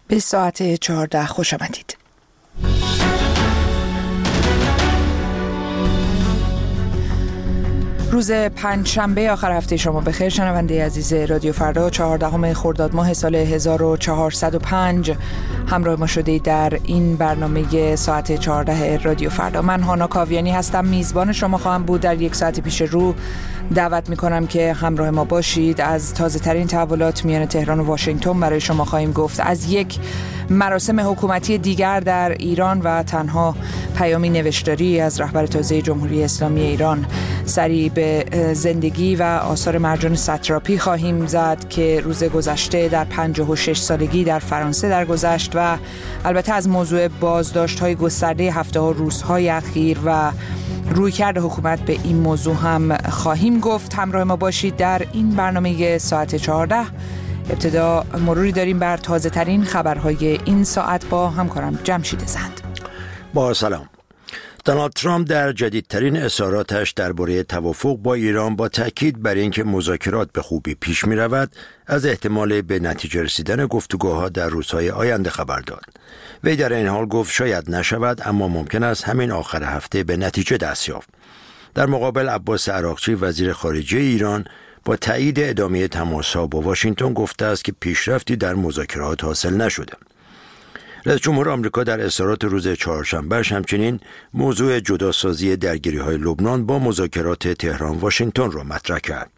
به ساعت 14 خوش آمدید. روز پنجشنبه آخر هفته شما بخیر شنونده عزیز رادیو فردا، 14 خرداد ماه سال 1405 همراه ما شده در این برنامه ساعت 14 رادیو فردا. من هانا کاویانی هستم، میزبان شما خواهم بود. در یک ساعت پیش رو دعوت میکنم که همراه ما باشید. از تازه ترین تحولات میان تهران و واشنگتن برای شما خواهیم گفت، از یک مراسم حکومتی دیگر در ایران و تنها پیامی نوشتاری از رهبر تازه جمهوری اسلامی ایران سری به زندگی و آثار مرجان ساتراپی خواهیم زد که روز گذشته در 56 سالگی در فرانسه درگذشت و البته از موضوع بازداشت‌های گسترده هفته‌ها روزهای اخیر و رویکرد حکومت به این موضوع هم خواهیم گفت. همراه ما باشید در این برنامه ساعت 14. ابتدا مروری داریم بر تازه ترین خبرهای این ساعت با همکارم جمشید زند. با سلام. دونالد ترامپ در جدیدترین اظهاراتش درباره توافق با ایران با تاکید بر اینکه مذاکرات به خوبی پیش می رود، از احتمال به نتیجه رسیدن گفتگوها در روزهای آینده خبر داد. وی در این حال گفت شاید نشود، اما ممکن است همین آخر هفته به نتیجه دست یافت. در مقابل عباس عراقچی وزیر خارجه ایران با تایید ادامه تماس‌ها با واشنگتن گفته است که پیشرفتی در مذاکرات حاصل نشده. رئیس جمهور آمریکا در اظهارات روز چهارشنبه همچنین موضوع جداسازی درگیری‌های لبنان با مذاکرات تهران واشنگتن را مطرح کرد.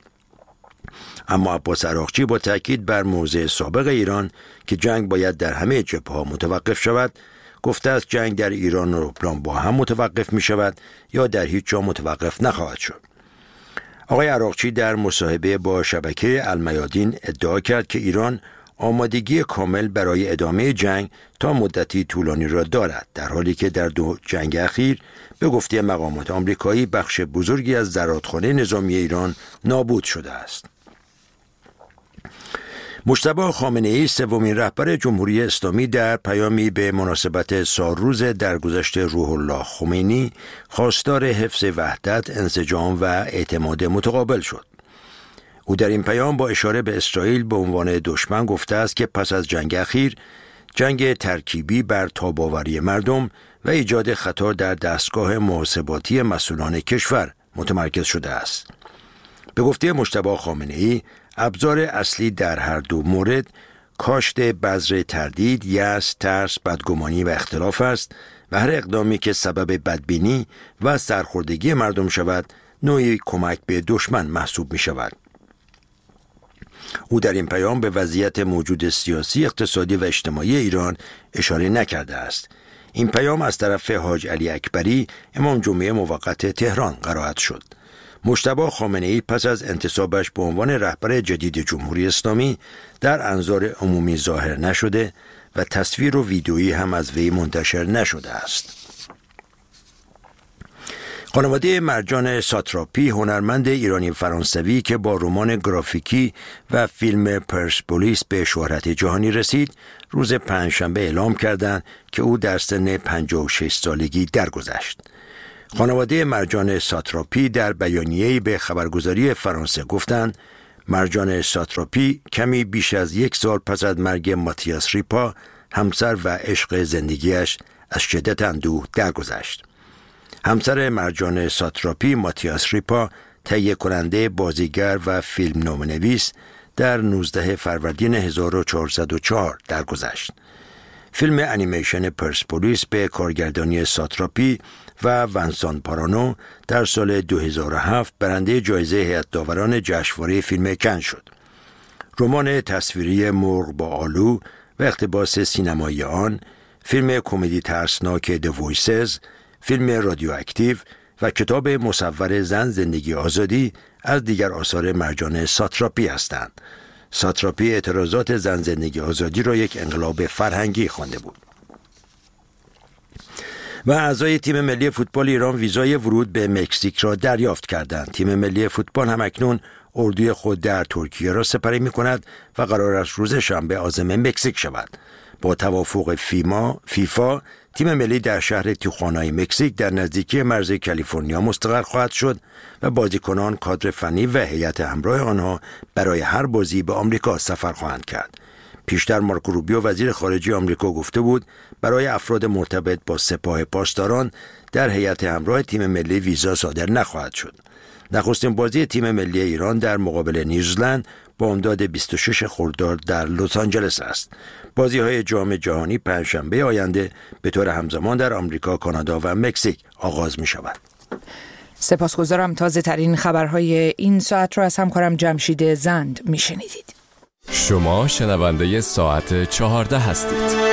اما عباس عراقچی با تاکید بر موضع سابق ایران که جنگ باید در همه جبهه‌ها متوقف شود، گفته است جنگ در ایران و لبنان با هم متوقف می شود یا در هیچ جا متوقف نخواهد شد. آقای عراقچی در مصاحبه با شبکه المیادین ادعا کرد که ایران آمادگی کامل برای ادامه جنگ تا مدتی طولانی را دارد، در حالی که در دو جنگ اخیر به گفته مقامات آمریکایی بخش بزرگی از زرادخانه نظامی ایران نابود شده است. مجتبی خامنه‌ای سومین رهبر جمهوری اسلامی در پیامی به مناسبت سالروز درگذشت روح الله خمینی خواستار حفظ وحدت، انسجام و اعتماد متقابل شد. او در این پیام با اشاره به اسرائیل به عنوان دشمن گفته است که پس از جنگ اخیر، جنگ ترکیبی بر تاب‌آوری مردم و ایجاد خطر در دستگاه محاسباتی مسئولان کشور متمرکز شده است. به گفته مجتبی خامنه‌ای، ابزار اصلی در هر دو مورد کاشت بذر تردید، یأس، ترس، بدگمانی و اختلاف است و هر اقدامی که سبب بدبینی و سرخوردگی مردم شود نوعی کمک به دشمن محسوب می شود. او در این پیام به وضعیت موجود سیاسی، اقتصادی و اجتماعی ایران اشاره نکرده است. این پیام از طرف حاج علی اکبری امام جمعه موقت تهران قرائت شد. مجتبی خامنه‌ای پس از انتصابش به عنوان رهبر جدید جمهوری اسلامی در انظار عمومی ظاهر نشده و تصویر و ویدئویی هم از وی منتشر نشده است. خانواده مرجان ساتراپی، هنرمند ایرانی فرانسوی که با رمان گرافیکی و فیلم پرسپولیس به شهرت جهانی رسید، روز پنجشنبه اعلام کردند که او در سن 56 سالگی درگذشت. خانواده مرجان ساتراپی در بیانیه‌ای به خبرگزاری فرانسه گفتند مرجان ساتراپی کمی بیش از 1 سال پس از مرگ ماتیاس ریپا، همسر و عشق زندگیش، از شدت اندوه درگذشت. همسر مرجان ساتراپی، ماتیاس ریپا، تهیه کننده، بازیگر و فیلمنامه‌نویس، در 19 فروردین 1404 درگذشت. فیلم انیمیشن پرسپولیس به کارگردانی ساتراپی و ونسان پارانو در سال 2007 برنده جایزه هیئت داوران جشنواره فیلم کن شد. رمان تصویری مرغ با آلو و اقتباس سینمایی آن، فیلم کمدی ترسناک د وایسز، فیلم رادیواکتیو و کتاب مصور زن زندگی آزادی از دیگر آثار مرجان ساتراپی هستند. ساتراپی اعتراضات زن زندگی آزادی را یک انقلاب فرهنگی خوانده بود. و اعضای تیم ملی فوتبال ایران ویزای ورود به مکزیک را دریافت کردند. تیم ملی فوتبال هم اکنون اردوی خود در ترکیه را سپری می کند و قرار است روز شنبه عازم مکزیک شود. با توافق فیفا تیم ملی در شهر تیخوانای مکزیک در نزدیکی مرز کالیفرنیا مستقر خواهد شد و بازیکنان، کادر فنی و هیئت همراه آنها برای هر بازی به آمریکا سفر خواهند کرد. پیشتر مارکو روبیو وزیر خارجه آمریکا گفته بود برای افراد مرتبط با سپاه پاسداران در هیئت همراه تیم ملی ویزا صادر نخواهد شد. نخستین بازی تیم ملی ایران در مقابل نیوزلند با امداد 26 خرداد در لس آنجلس است. بازی‌های جام جهانی پنجشنبه آینده به طور همزمان در آمریکا، کانادا و مکزیک آغاز می‌شود. سپاسگزارم. تازه ترین خبرهای این ساعت رو از همکارم جمشید زند میشنیدید. شما شنونده ساعت 14 هستید.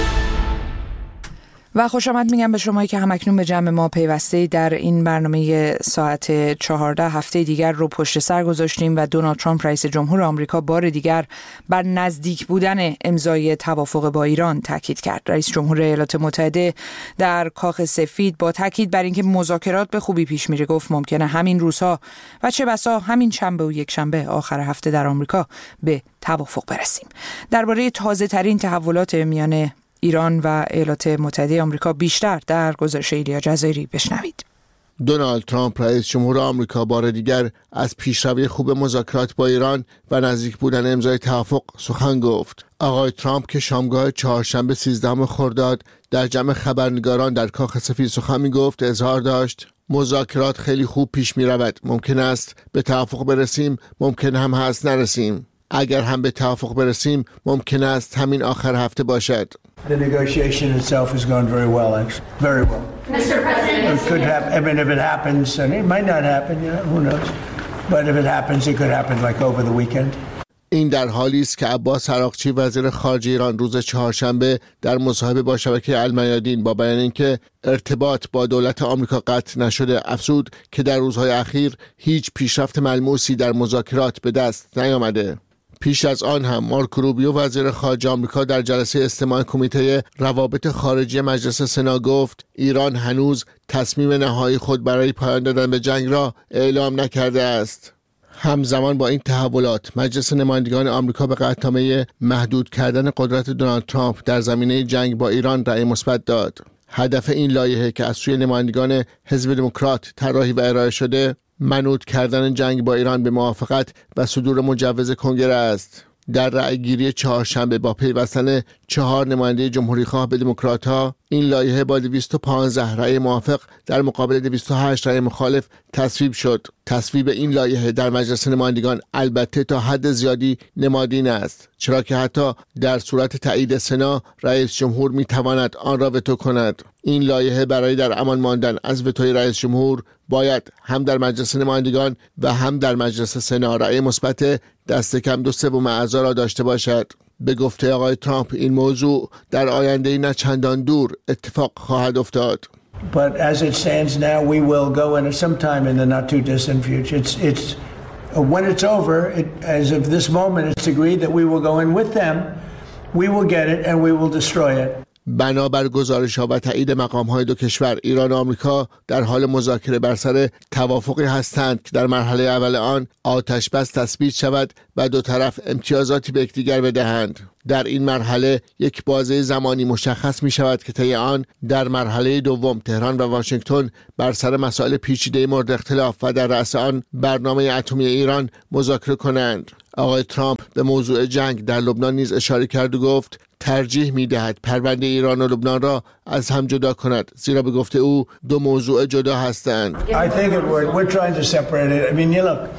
و خوش آمد میگم به شمایی که همکنون به جمع ما پیوسته در این برنامه ساعت 14. هفته دیگر رو پشت سر گذاشتیم و دونالد ترامپ رئیس جمهور آمریکا بار دیگر بر نزدیک بودن امضای توافق با ایران تاکید کرد. رئیس جمهور ایالات متحده در کاخ سفید با تاکید بر اینکه مذاکرات به خوبی پیش میره گفت ممکنه همین روزها و چه بسا همین شنبه و یک شنبه آخر هفته در آمریکا به توافق برسیم. درباره تازه ترین تحولات میان ایران و ایالات متحده آمریکا بیشتر در گزارش ایلیا جزایری بشنوید. دونالد ترامپ رئیس جمهور آمریکا بار دیگر از پیشروی خوب مذاکرات با ایران و نزدیک بودن امضای توافق سخن گفت. آقای ترامپ که شامگاه چهارشنبه 13 خرداد در جمع خبرنگاران در کاخ سفید سخن می‌گفت اظهار داشت مذاکرات خیلی خوب پیش می‌رود. ممکن است به توافق برسیم، ممکن هم هست نرسیم. اگر هم به توافق برسیم ممکن است همین آخر هفته باشد. The negotiation itself has gone very well, very well. Mr. President, it could happen. I mean, if it happens, and it might not happen, who knows? But if it happens, it could happen like over the weekend. این در حالی است که عباس عراقچی وزیر خارجه ایران روز چهارشنبه در مصاحبه با شبکه المیادین با بیان اینکه ارتباط با دولت آمریکا قطع نشده افزود که در روزهای اخیر هیچ پیشرفت ملموسی در مذاکرات به دست نیامده. پیش از آن هم مارکو روبیو وزیر خارجه آمریکا در جلسه استماع کمیته روابط خارجی مجلس سنا گفت ایران هنوز تصمیم نهایی خود برای پایان دادن به جنگ را اعلام نکرده است. همزمان با این تحولات مجلس نمایندگان آمریکا به قطعنامه محدود کردن قدرت دونالد ترامپ در زمینه جنگ با ایران رأی مثبت داد. هدف این لایحه که از سوی نمایندگان حزب دموکرات طراحی و ارائه شده منوط کردن جنگ با ایران به موافقت و صدور مجوز کنگره است. در رأیگیری چهارشنبه با پیوستن 4 نماینده جمهوری‌خواه به دموکرات‌ها این لایحه با 215 رأی موافق در مقابل 208 رأی مخالف تصویب شد. تصویب این لایحه در مجلس نمایندگان البته تا حد زیادی نمادین است، چرا که حتی در صورت تایید سنا رئیس جمهور می‌تواند آن را وتو کند. این لایحه برای در امان ماندن از وتوی رئیس جمهور باید هم در مجلس نمایندگان و هم در مجلس سنا رأی مثبت دست کم 2/3 اعضا را داشته باشد. به گفته آقای ترامپ این موضوع در آینده نه چندان دور اتفاق خواهد افتاد. But as it stands now, we will go in sometime in the not too distant future. It's when it's over, as of this moment, it's agreed that we will go in with them. We will get it and we will destroy it. بنابر گزارش‌ها و تایید مقام‌های دو کشور ایران و آمریکا در حال مذاکره بر سر توافقی هستند که در مرحله اول آن آتش بس تثبیت شود و دو طرف امتیازاتی به یکدیگر بدهند. در این مرحله یک بازه زمانی مشخص می شود که طی آن در مرحله دوم تهران و واشنگتن بر سر مسائل پیچیده مورد اختلاف و در رأس آن برنامه اتمی ایران مذاکره کنند. آقای ترامپ به موضوع جنگ در لبنان نیز اشاره کرد و گفت ترجیح می‌دهد پرونده ایران و لبنان را از هم جدا کند، زیرا به گفته او دو موضوع جدا هستند. I think we're trying to separate it. I mean, you look,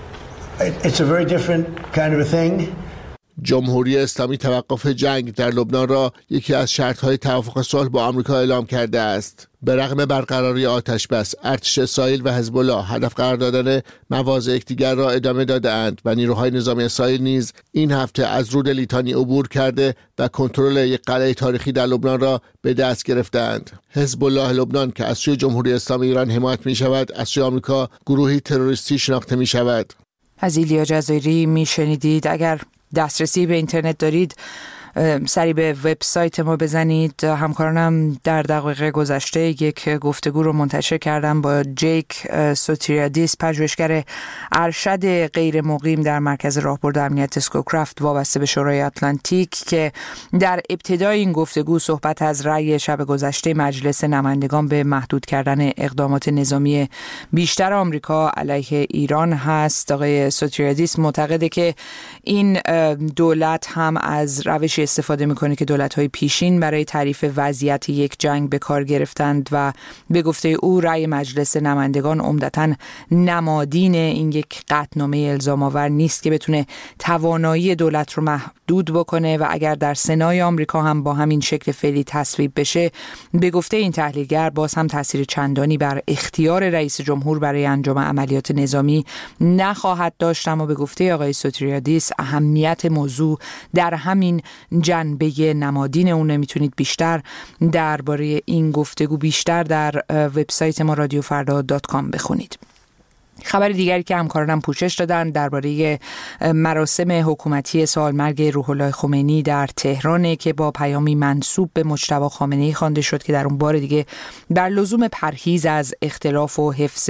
it's a very different kind of a thing. جمهوری اسلامی توقف جنگ در لبنان را یکی از شرط‌های توافق صلح با آمریکا اعلام کرده است. به رغم برقراری آتش بس، ارتش اسرائیل و حزب الله هدف قرار دادن مواضع یکدیگر را ادامه داده‌اند و نیروهای نظامی اسرائیل نیز این هفته از رود لیتانی عبور کرده و کنترل یک قلعه تاریخی در لبنان را به دست گرفتند. حزب الله لبنان که از سوی جمهوری اسلامی ایران حمایت می‌شود، از سوی آمریکا گروهی تروریستی شناخته می‌شود. از ایلیا جزایری می‌شنیدید. اگر دسترسی به اینترنت دارید سری به وبسایت ما بزنید. همکارانم در دقایق گذشته یک گفتگو رو منتشر کردم با جیک سوتریادیس، پژوهشگر ارشد غیر مقیم در مرکز راهبرد امنیت اسکوکرافت وابسته به شورای آتلانتیک، که در ابتدای این گفتگو صحبت از رأی شب گذشته مجلس نمایندگان به محدود کردن اقدامات نظامی بیشتر آمریکا علیه ایران هست. آقای سوتریادیس معتقده که این دولت هم از روشی استفاده میکنه که دولت‌های پیشین برای تعریف وضعیت یک جنگ به کار گرفتند و به گفته او رأی مجلس نمایندگان عمدتاً نمادین این یک قطعنامه الزام آور نیست که بتونه توانایی دولت رو محدود بکنه و اگر در سنای آمریکا هم با همین شکل فعلی تصویب بشه، به گفته این تحلیلگر باز هم تاثیر چندانی بر اختیار رئیس جمهور برای انجام عملیات نظامی نخواهد داشت. اما به گفته آقای سوتریادیس اهمیت موضوع در همین جنبه نمادین اون. میتونید بیشتر درباره این گفتگو بیشتر در وبسایت ما رادیوفردا.com بخونید. خبر دیگری که همکارانم پوشش دادن درباره مراسم حکومتی سالمرگ روح الله خمینی در تهران که با پیامی منسوب به مجتبی خامنه‌ای خوانده شد که در اون بار دیگه بر لزوم پرهیز از اختلاف و حفظ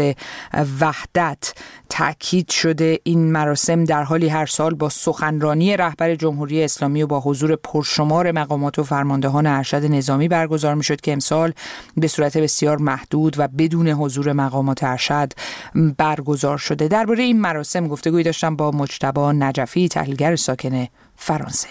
وحدت تاکید شده. این مراسم در حالی هر سال با سخنرانی رهبر جمهوری اسلامی و با حضور پرشمار مقامات و فرماندهان ارشد نظامی برگزار می‌شد که امسال به صورت بسیار محدود و بدون حضور مقامات ارشد برگزار شده. درباره این مراسم گفتگویی داشتم با مجتبی نجفی، تحلیلگر ساکن فرانسه.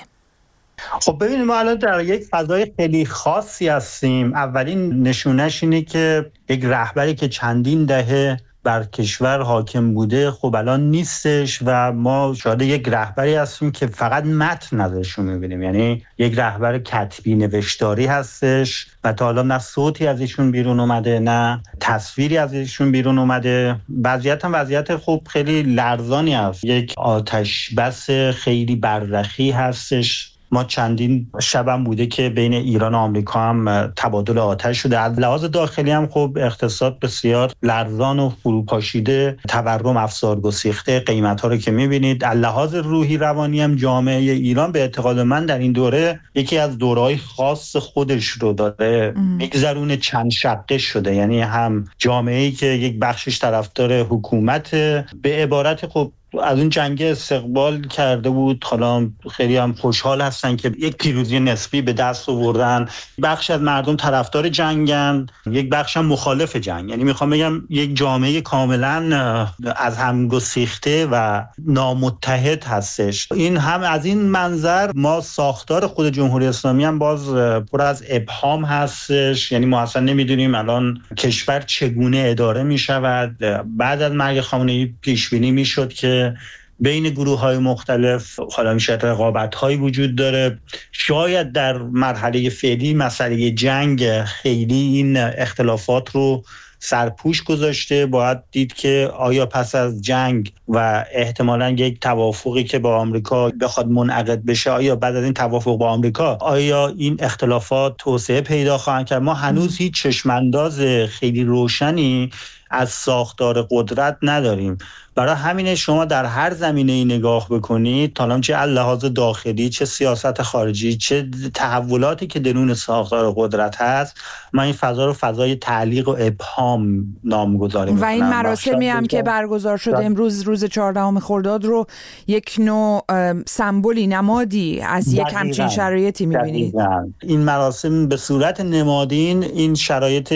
خب ببینید، ما الان در یک فضای خیلی خاصی هستیم. اولین نشونش اینه که یک رهبری که چندین دهه بر کشور حاکم بوده خب الان نیستش و ما شاهد یک رهبری هستیم که فقط متن ازشون می‌بینیم. یعنی یک رهبر کتبی نوشتاری هستش و تا حالا نه صوتی از ایشون بیرون اومده نه تصویری از ایشون بیرون اومده. وضعیت خب خیلی لرزانی هست. یک آتش بس خیلی بررخی هستش. ما چندین شبم بوده که بین ایران و آمریکا هم تبادل آتش شده. از لحاظ داخلی هم خب اقتصاد بسیار لرزان و فروپاشیده، تورم افسار گسیخته، قیمت‌ها رو که می‌بینید. از لحاظ روحی روانی هم جامعه ایران به اعتقاد من در این دوره یکی از دوره‌های خاص خودش رو داره میگذرونه، چند شقه شده. یعنی هم جامعه‌ای که یک بخشش طرفدار حکومت به عبارت خب از اون جنگ استقبال کرده بود، حالا خیلی هم خوشحال هستن که یک پیروزی نسبی به دست آوردن. بخش از مردم طرفدار جنگن، یک بخش هم مخالف جنگ. یعنی میخوام بگم یک جامعه کاملا از هم گسیخته و نامتحد هستش. این هم از این منظر ما ساختار خود جمهوری اسلامی هم باز پر از ابهام هستش. یعنی ما اصلا نمیدونیم الان کشور چگونه اداره میشود. بعد از مرگ خامنه‌ای پیش بینی میشد که بین گروه‌های مختلف حالا میشه رقابت‌هایی وجود داره. شاید در مرحله فعلی مسئله جنگ خیلی این اختلافات رو سرپوش گذاشته. باید دید که آیا پس از جنگ و احتمالاً یک توافقی که با آمریکا بخواد منعقد بشه، آیا بعد از این توافق با آمریکا آیا این اختلافات توسعه پیدا خواهند کرد؟ ما هنوز هیچ چشمانداز خیلی روشنی از ساختار قدرت نداریم. برای همین شما در هر زمینه‌ای نگاه بکنید، تا الان چه لحاظ داخلی، چه سیاست خارجی، چه تحولاتی که درون ساختار قدرت هست، ما این فضا رو فضای تعلیق و ابهام نامگذاری می‌کنم. و این مراسمی هم که برگزار شده امروز روز 14 خرداد رو یک نوع سمبولی، نمادی از یک همچین شرایطی می‌بینید. این مراسم به صورت نمادین این شرایط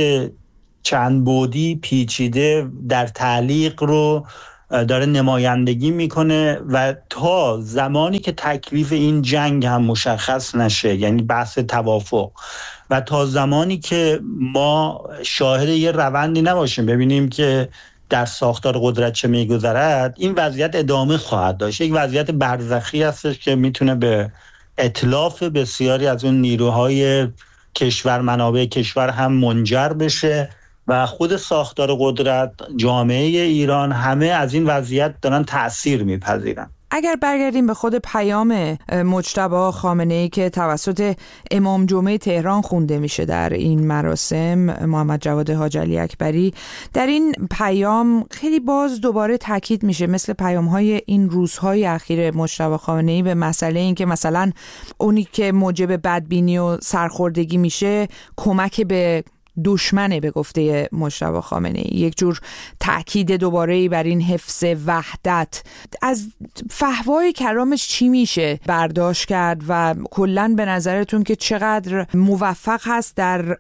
چند بعدی پیچیده در تعلیق رو داره نمایندگی میکنه و تا زمانی که تکلیف این جنگ هم مشخص نشه، یعنی بحث توافق، و تا زمانی که ما شاهد یه روندی نباشیم ببینیم که در ساختار قدرت چه میگذرد، این وضعیت ادامه خواهد داشت. یک وضعیت برزخی هستش که میتونه به اتلاف بسیاری از اون نیروهای کشور، منابع کشور هم منجر بشه و خود ساختار قدرت، جامعه ایران، همه از این وضعیت دارن تأثیر میپذیرن. اگر برگردیم به خود پیام مجتبی خامنه‌ای که توسط امام جمعه تهران خونده میشه در این مراسم، محمد جواد حاج علی اکبری، در این پیام خیلی باز دوباره تاکید میشه مثل پیام‌های این روزهای اخیر مجتبی خامنه‌ای به مسئله این که مثلا اونی که موجب بدبینی و سرخوردگی میشه کمک به دشمنه، به گفته مجتبی خامنه‌ای. یک جور تأکید دوباره بر این حفظ وحدت. از فحوای کلامش چی میشه برداشت کرد و کلاً به نظرتون که چقدر موفق هست در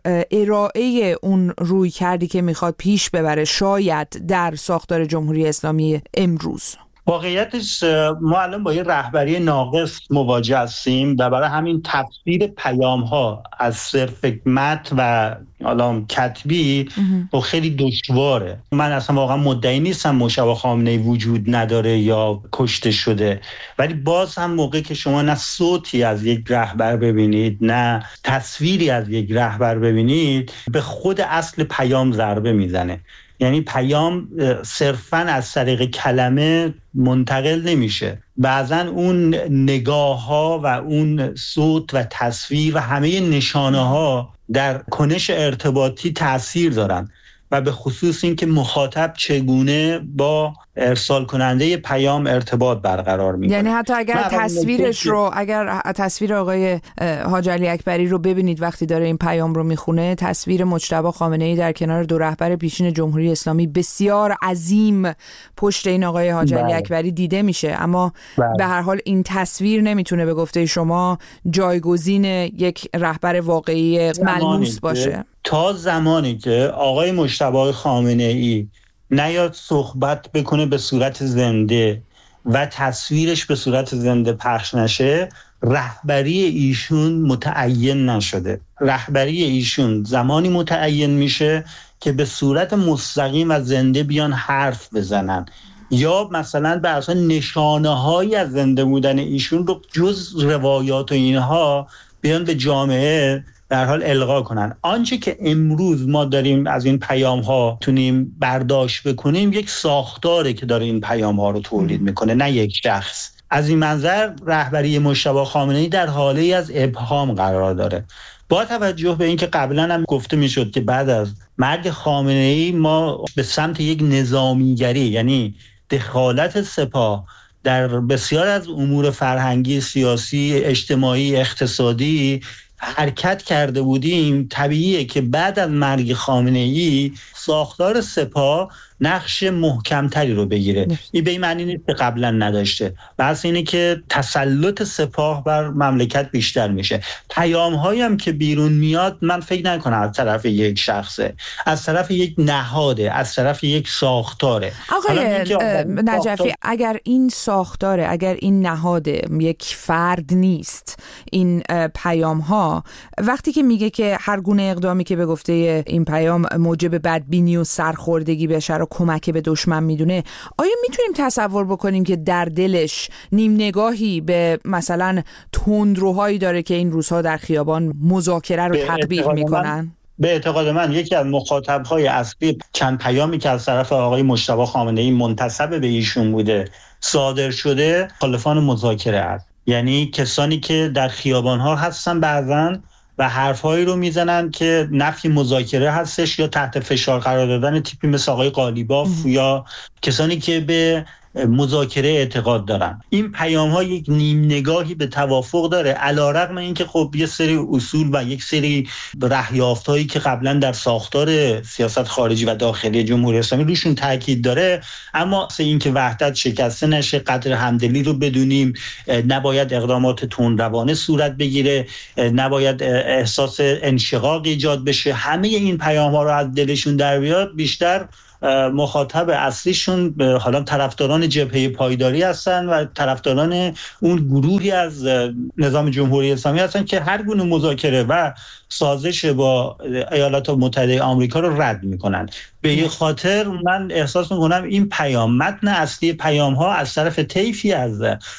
ارائه اون روی کردی که میخواد پیش ببره شاید در ساختار جمهوری اسلامی امروز؟ واقعیتش ما الان با یه رهبری ناقص مواجه هستیم و برای همین تفسیر پیام‌ها از صرف متن و حالا کتبی خیلی دشواره. من اصلا واقعا مدعی نیستم مجتبی خامنه‌ای وجود نداره یا کشته شده، ولی باز هم موقعی که شما نه صوتی از یک رهبر ببینید نه تصویری از یک رهبر ببینید، به خود اصل پیام ضربه میزنه. یعنی پیام صرفاً از طریق کلمه منتقل نمیشه، بعضاً اون نگاه‌ها و اون صوت و تصویر و همه نشانه‌ها در کنش ارتباطی تأثیر دارن و به خصوص این که مخاطب چگونه با ارسال کننده پیام ارتباط برقرار میکنه. یعنی حتی اگر تصویرش رو، اگر تصویر آقای حاج علی اکبری رو ببینید وقتی داره این پیام رو میخونه، تصویر مجتبی خامنه‌ای در کنار دو رهبر پیشین جمهوری اسلامی بسیار عظیم پشت این آقای حاج علی اکبری دیده میشه، اما به هر حال این تصویر نمیتونه به گفته شما جایگزین یک رهبر واقعی ملموس باشه. تا زمانی که آقای مجتبی خامنه‌ای نیاد صحبت بکنه به صورت زنده و تصویرش به صورت زنده پخش نشه، رهبری ایشون متعین نشده. رهبری ایشون زمانی متعین میشه که به صورت مستقیم و زنده بیان حرف بزنن یا مثلا به اساس نشانه‌هایی از زنده بودن ایشون رو جز روایات و اینها بیان به جامعه در حال القا کنن. آنچه که امروز ما داریم از این پیام ها تونیم برداشت بکنیم یک ساختاره که داره این پیام ها رو تولید میکنه، نه یک شخص. از این منظر رهبری مجتبی خامنه‌ای در حاله از ابهام قرار داره. با توجه به اینکه قبلا هم گفته میشد که بعد از مرگ خامنه‌ای ما به سمت یک نظامیگری، یعنی دخالت سپاه در بسیار از امور فرهنگی، سیاسی، اجتماعی، اقتصادی حرکت کرده بودیم، طبیعیه که بعد از مرگ خامنه‌ای ساختار سپاه نقش محکمتری رو بگیره. این به این معنی نیست که قبلا نداشته، بس اینه که تسلط سپاه بر مملکت بیشتر میشه. پیام‌هایی هم که بیرون میاد من فکر نکنم از طرف یک شخصه، از طرف یک نهاده، از طرف یک ساختاره. آقای نجفی، اگر این ساختاره، اگر این نهاده یک فرد نیست، این پیام‌ها وقتی که میگه که هر گونه اقدامی که به گفته این پیام موجب بدبینی و سرخوردگی بشه رو کمک به دشمن میدونه، آیا میتونیم تصور بکنیم که در دلش نیم نگاهی به مثلا تندروهایی داره که این روزها در خیابان مذاکره رو تطبیق میکنن؟ به اعتقاد من یکی از مخاطبهای اصلی چند پیامی که از طرف آقای مجتبی خامنه‌ای منتسب به ایشون بوده صادر شده مخالفان مذاکره است. یعنی کسانی که در خیابان‌ها هستن بعضن و حرفایی رو میزنن که نفی مذاکره هستش یا تحت فشار قرار دادن تیپی مثل آقای قالیباف یا کسانی که به مذاکره اعتقاد دارن. این پیام ها یک نیم نگاهی به توافق داره، علیرغم اینکه خب یه سری اصول و یک سری رهیافت هایی که قبلا در ساختار سیاست خارجی و داخلی جمهوری اسلامی روشون تاکید داره، اما اینکه وحدت شکسته نشه، قدر همدلی رو بدونیم، نباید اقدامات تندروانه صورت بگیره، نباید احساس انشقاق ایجاد بشه، همه این پیام ها رو از دلشون در بیاد، بیشتر مخاطب اصلیشون حالا طرفداران جبهه پایداری هستن و طرفداران اون گروهی از نظام جمهوری اسلامی هستن که هر گونه مذاکره و سازش با ایالات متحده آمریکا رو رد میکنن. به این خاطر من احساس میکنم این پیام، متن اصلی پیام ها از طرف طیفی از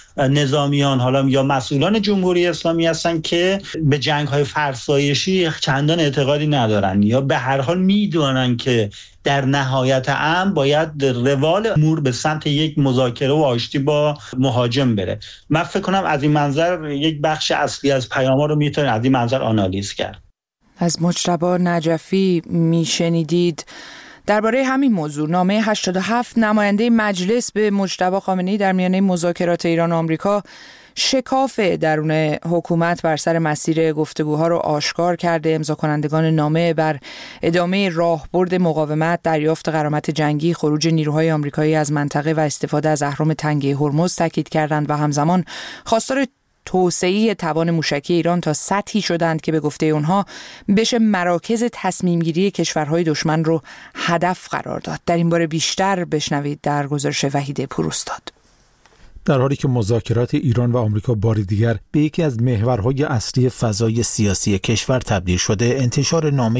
نظامیان حالا یا مسئولان جمهوری اسلامی هستن که به جنگ های فرسایشی چندان اعتقادی ندارن یا به هر حال میدونن که در نهایت امر باید روال امور به سمت یک مذاکره و آشتی با مهاجم بره. من فکر کنم از این منظر یک بخش اصلی از پیام‌ها رو میتونید از این منظر آنالیز کرد. از مجتبی نجفی میشنیدید. درباره همین موضوع نامه 87 نماینده مجلس به مجتبی خامنه‌ای در میانه مذاکرات ایران و آمریکا شکاف درون حکومت بر سر مسیر گفتگوها رو آشکار کرده. امضا کنندگان نامه بر ادامه راهبرد مقاومت، دریافت غرامت جنگی، خروج نیروهای آمریکایی از منطقه و استفاده از اهرم تنگه هرمز تاکید کردند و همزمان خواستار توسعه توان موشکی ایران تا سطحی شدند که به گفته اونها بشه مراکز تصمیم گیری کشورهای دشمن رو هدف قرار داد. در این باره بیشتر بشنوید در گزارش وحید پوراستاد. در حالی که مذاکرات ایران و آمریکا بار دیگر به یکی از محورهای اصلی فضای سیاسی کشور تبدیل شده، انتشار نامه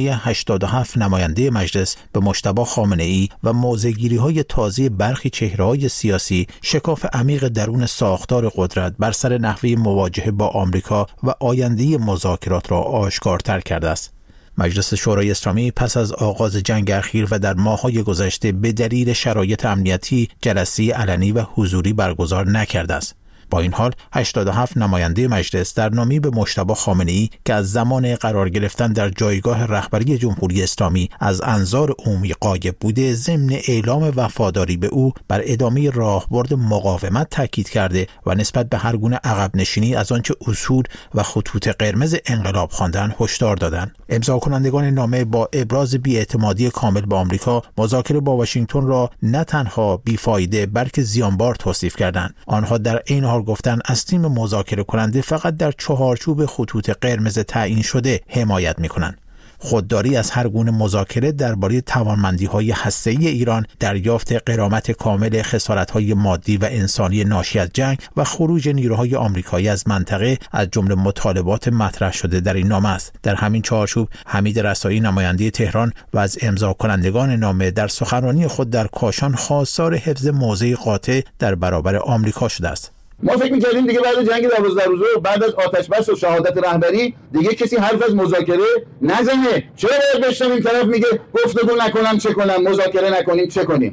87 نماینده مجلس به مجتبی خامنه‌ای و موضع‌گیری‌های تازه برخی چهره‌های سیاسی شکاف عمیق درون ساختار قدرت بر سر نحوه مواجهه با آمریکا و آینده مذاکرات را آشکارتر کرده است. مجلس شورای اسلامی پس از آغاز جنگ اخیر و در ماه‌های گذشته به دلیل شرایط امنیتی جلسه علنی و حضوری برگزار نکرده است. با این حال 87 نماینده مجلس در نامه‌ای به مجتبی خامنه‌ای که از زمان قرار گرفتن در جایگاه رهبری جمهوری اسلامی از انظار عمومی غایب بوده، ضمن اعلام وفاداری به او بر ادامه راهبرد مقاومت تاکید کرده و نسبت به هر گونه عقب نشینی از آنچه اصول و خطوط قرمز انقلاب خواندند هشدار دادند. امضا کنندگان نامه با ابراز بی‌اعتمادی کامل به آمریکا، مذاکره با واشنگتن را نه تنها بیفایده بلکه زیانبار توصیف کردند. آنها در این حال گفتن از تیم مذاکره کننده فقط در چهارچوب خطوط قرمز تعیین شده حمایت می‌کنند. خودداری از هر گونه مذاکره درباره توانمندی‌های هسته‌ای ایران، دریافت غرامت کامل خسارت‌های مادی و انسانی ناشی از جنگ و خروج نیروهای آمریکایی از منطقه از جمله مطالبات مطرح شده در این نامه است. در همین چارچوب حمید رسایی نماینده تهران و از امضا کنندگان نامه در سخنرانی خود در کاشان خواستار حفظ موضع قاطع در برابر آمریکا شده است. ما فکر می‌کردیم دیگه بعد جنگ 12 روزه و بعد از آتش بس و شهادت رهبری دیگه کسی حرف از مذاکره نزنه. چرا باید بشنم این طرف میگه گفتگو نکنم چه کنم، مذاکره نکنیم چه کنیم؟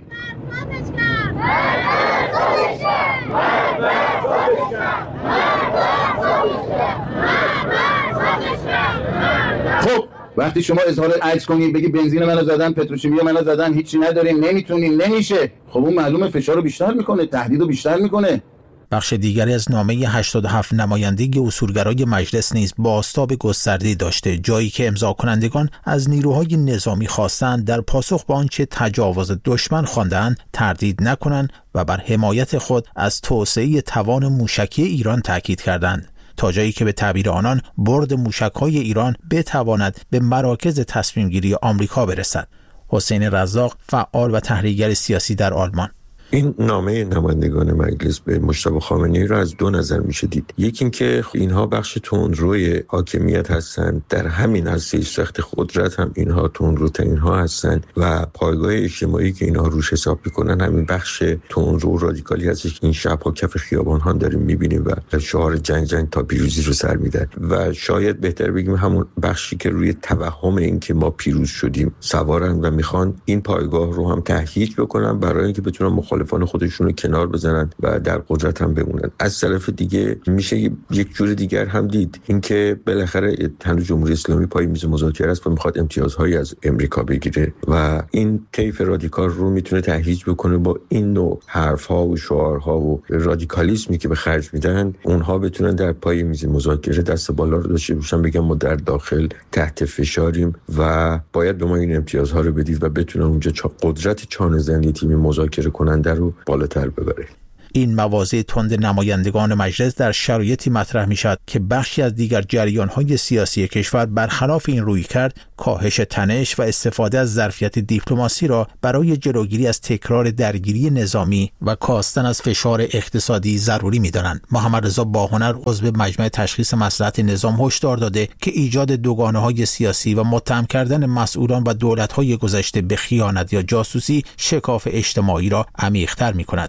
خب وقتی شما اظهار عجز کنید بگی بنزین منو زدن، پتروشیمی منو زدن، هیچی نداریم، نمیتونیم، نمیشه، خب اون معلومه فشار رو بیشتر میکنه، تهدید رو بیشتر میکنه. بخش دیگری از نامه 87 نمایندگی اصولگرای مجلس نیز بازتاب گسترده‌ای داشته، جایی که امضا کنندگان از نیروهای نظامی خواستند در پاسخ به آنچه تجاوز دشمن خواندند تردید نکنند و بر حمایت خود از توسعه توان موشکی ایران تاکید کردند، تا جایی که به تعبیر آنان برد موشک‌های ایران بتواند به مراکز تصمیم گیری آمریکا برسد. حسین رزاق، فعال و تحلیلگر سیاسی در آلمان: این نامه نمایندگان مجلس به مجتبی خامنه‌ای را از دو نظر میشه دید. یکی این که اینها بخش تندروی حاکمیت هستند، در همین هسته سخت قدرت هم اینها تندروترین ها هستند و پایگاه اجتماعی که اینها روش حساب میکنن همین بخش تندرو رادیکالی هستش که این شب‌ها کف خیابان ها داریم میبینیم و شعار جنگ جنگ تا پیروزی رو سر میدن و شاید بهتر بگیم همون بخشی که روی توهم این که ما پیروز شدیم سوارن و میخوان این پایگاه رو هم تهییج بکنن برای اینکه بتونن مخالفان خودشون رو کنار بزنن و در قدرت هم بمونن. از طرف دیگه میشه یک جور دیگر هم دید، اینکه بالاخره هنوز جمهوری اسلامی پای میز مذاکره است و میخواد امتیازهایی از امریکا بگیره و این طیف رادیکال رو میتونه تهییج بکنه با این نوع حرفها و شعارها و رادیکالیسمی که به خرج میدن، اونها بتونن در پای میز مذاکره دست بالا رو داشته باشن، بگن ما در داخل تحت فشاریم و باید به ما این امتیازها رو بدید و بتونن اونجا قدرت چانه‌زنی تیم مذاکره کننده رو بالاتر ببره. این مواضع تند نمایندگان مجلس در شرایطی مطرح می شد که بخشی از دیگر جریان‌های سیاسی کشور برخلاف این رویکرد کاهش تنش و استفاده از ظرفیت دیپلماسی را برای جلوگیری از تکرار درگیری نظامی و کاستن از فشار اقتصادی ضروری می‌دانند. محمد رضا باهنر عضو مجمع تشخیص مصلحت نظام هشدار داده که ایجاد دوگانه‌های سیاسی و متهم کردن مسئولان و دولت‌های گذشته به خیانت یا جاسوسی شکاف اجتماعی را عمیق‌تر می‌کند.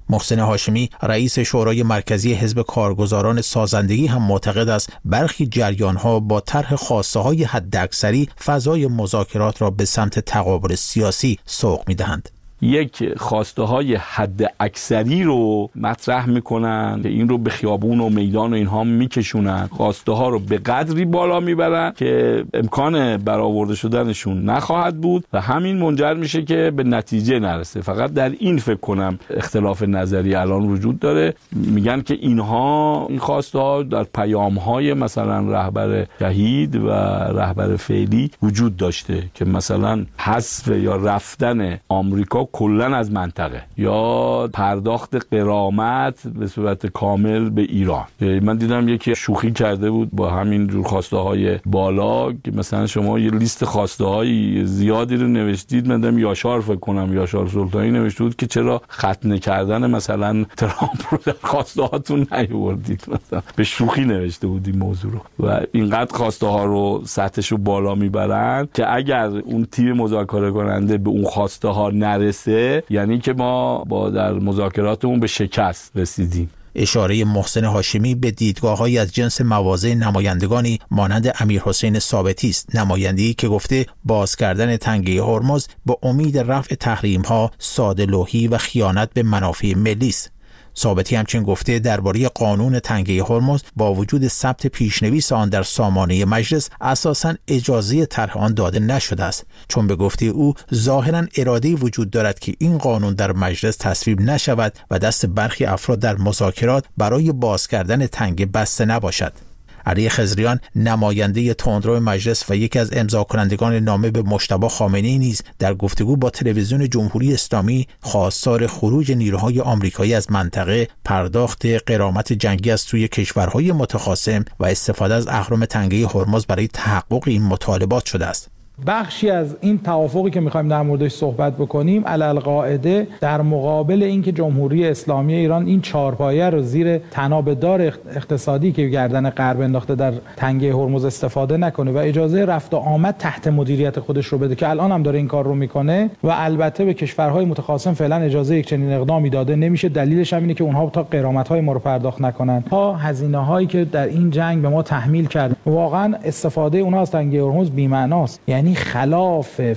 محسن هاشمی رئیس شورای مرکزی حزب کارگزاران سازندگی هم معتقد است برخی جریان‌ها با طرح خواسته‌های حداکثری فضای مذاکرات را به سمت تقابل سیاسی سوق می‌دهند. یک خواسته های حد اکثری رو مطرح میکنن که این رو به خیابون و میدان و اینها میکشونن، خواسته ها رو به قدری بالا میبرن که امکان برآورده شدنشون نخواهد بود و همین منجر میشه که به نتیجه نرسه. فقط در این فکر کنم اختلاف نظری الان وجود داره. میگن که این خواسته ها در پیام های مثلا رهبر شهید و رهبر فعلی وجود داشته که مثلا حذف یا رفتن آمریکا کلن از منطقه یا پرداخت غرامت به صورت کامل به ایران. من دیدم یکی شوخی کرده بود با همین جور خواسته های بالا که مثلا شما یه لیست خواسته های زیادی رو نوشتید، من دیدم یاشار فکر کنم یاشار سلطانی نوشته بود که چرا ختنه کردن مثلا ترامپ رو در خواسته هاتون نیاوردید، مثلا به شوخی نوشته بود این موضوع رو. و اینقدر خواسته ها رو سطحش رو بالا میبرن که اگر اون تیم مذاکره کننده به اون خواسته ها نرسه یعنی که ما با در مذاکراتمون به شکست رسیدیم. اشاره محسن هاشمی به دیدگاه‌هایی از جنس مواضع نمایندگانی مانند امیرحسین ثابتی است، نماینده‌ای که گفته باز کردن تنگه هرمز با امید رفع تحریم‌ها ساده‌لوحی و خیانت به منافع ملی است. ثابتی همچنین گفته درباره قانون تنگه هرمز با وجود ثبت پیشنویس آن در سامانه مجلس اساساً اجازه طرح آن داده نشده است، چون به گفته او ظاهراً اراده‌ای وجود دارد که این قانون در مجلس تصویب نشود و دست برخی افراد در مذاکرات برای باز کردن تنگه بسته نباشد. علی خضریان نماینده تندرو مجلس و یکی از امضا کنندگان نامه به مجتبی خامنه‌ای نیز در گفتگو با تلویزیون جمهوری اسلامی خواستار خروج نیروهای آمریکایی از منطقه، پرداخت غرامت جنگی از سوی کشورهای متخاصم و استفاده از اهرم تنگه هرمز برای تحقق این مطالبات شده است. بخشی از این توافقی که می‌خوایم در موردش صحبت بکنیم علالقاعده در مقابل اینکه جمهوری اسلامی ایران این چهارپایه رو زیر تنابدار اقتصادی که گردن غرب انداخته در تنگه هرمز استفاده نکنه و اجازه رفت و آمد تحت مدیریت خودش رو بده که الان هم داره این کار رو میکنه و البته به کشورهای متخاصم فعلا اجازه یک چنین اقدامی داده نمیشه. دلیلش هم اینه که اونها تا غرامت‌های ما رو پرداخت نکنن، ها هزینه‌هایی که در این جنگ به ما تحمیل کرد. واقعا استفاده اونها از تنگه هرمز بی‌معناست، یعنی خلاف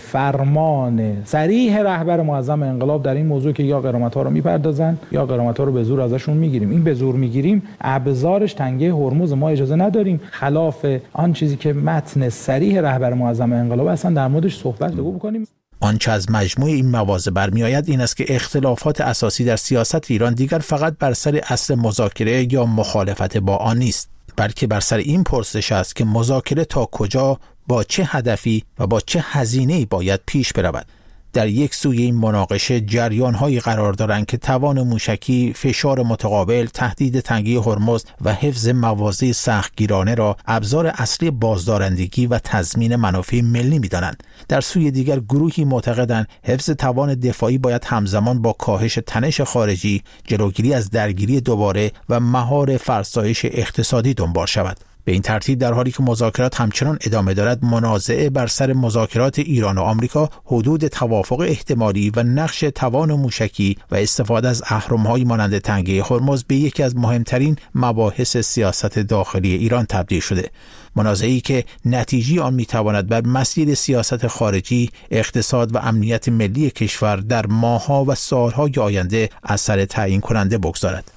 فرمان صریح رهبر معظم انقلاب در این موضوع که یا غرامت‌ها رو میپردازن یا غرامت‌ها رو به زور ازشون میگیریم. این به زور میگیریم ابزارش تنگه هرمز، ما اجازه نداریم خلاف آن چیزی که متن صریح رهبر معظم انقلاب اصلا در موردش صحبت بکنیم. آنچه از مجموع این مواضع برمی‌آید این است که اختلافات اساسی در سیاست ایران دیگر فقط بر سر اصل مذاکره یا مخالفت با آن نیست، بلکه بر سر این پرسش است که مذاکره تا کجا، با چه هدفی و با چه هزینه‌ای باید پیش برود. در یک سوی این مناقشه جریان‌هایی قرار دارند که توان موشکی، فشار متقابل، تهدید تنگه هرمز و حفظ مواضع سختگیرانه را ابزار اصلی بازدارندگی و تضمین منافع ملی می‌دانند. در سوی دیگر گروهی معتقدند حفظ توان دفاعی باید همزمان با کاهش تنش خارجی، جلوگیری از درگیری دوباره و مهار فرسایش اقتصادی دنبال شود. به این ترتیب در حالی که مذاکرات همچنان ادامه دارد، منازعه بر سر مذاکرات ایران و آمریکا، حدود توافق احتمالی و نقش توان موشکی و استفاده از اهرم‌های مانند تنگه هرمز به یکی از مهمترین مباحث سیاست داخلی ایران تبدیل شده. منازعه‌ای که نتیجه آن میتواند بر مسیر سیاست خارجی، اقتصاد و امنیت ملی کشور در ماه‌ها و سال‌های آینده اثر تعیین کننده بگذارد.